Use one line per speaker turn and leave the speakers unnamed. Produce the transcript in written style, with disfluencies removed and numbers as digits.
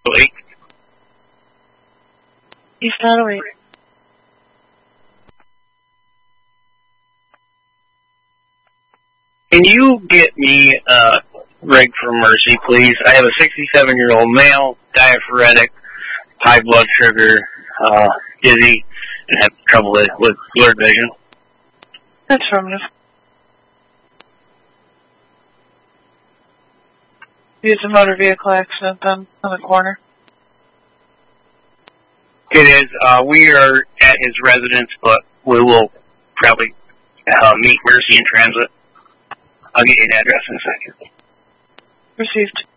8.
East 908.
Can you get me rig for Mercy, please? I have a 67-year-old male, diaphoretic, high blood sugar, dizzy, and have trouble with blurred vision.
That's affirmative. It's a motor vehicle accident on the corner.
It is. We are at his residence, but we will probably meet Mercy in transit. I'll get you an address in a second.
Received.